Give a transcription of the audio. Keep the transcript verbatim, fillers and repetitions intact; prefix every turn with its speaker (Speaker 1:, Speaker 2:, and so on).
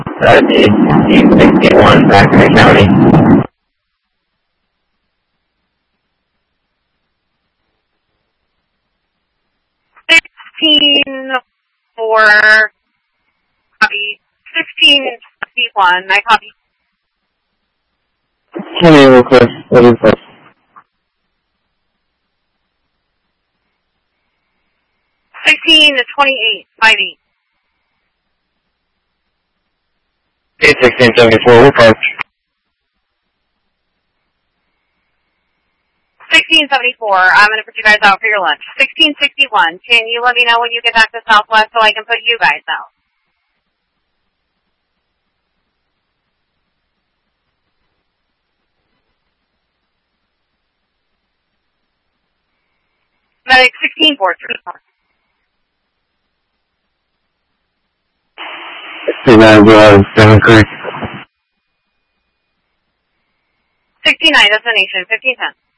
Speaker 1: That'd be fifteen sixty-one, Zachary County.
Speaker 2: Sixteen four, copy. Sixteen sixty-one, I copy.
Speaker 1: Can you request what is this?
Speaker 2: Sixteen to twenty-eight, five eight.
Speaker 1: eight sixteen seventy-four, we're parked.
Speaker 2: Sixteen seventy-four, I'm gonna put you guys out for your lunch. Sixteen sixty-one, can you let me know when you get back to Southwest so I can put you guys out? Medic sixteen four three.
Speaker 1: Two nine zero seven three.
Speaker 2: sixty-nine, destination, fifteen ten.